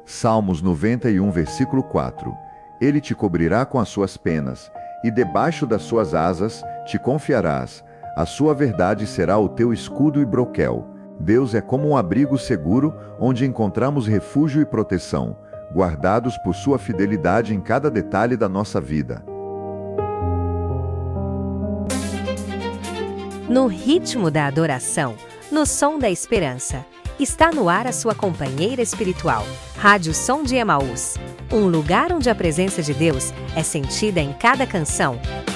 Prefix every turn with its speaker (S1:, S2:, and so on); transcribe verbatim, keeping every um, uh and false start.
S1: Salmos noventa e um, versículo quatro. Ele te cobrirá com as suas penas, e debaixo das suas asas te confiarás. A sua verdade será o teu escudo e broquel. Deus é como um abrigo seguro, onde encontramos refúgio e proteção, guardados por sua fidelidade em cada detalhe da nossa vida.
S2: No ritmo da adoração, no som da esperança, está no ar a sua companheira espiritual, Rádio Som de Emaús. Um lugar onde a presença de Deus é sentida em cada canção,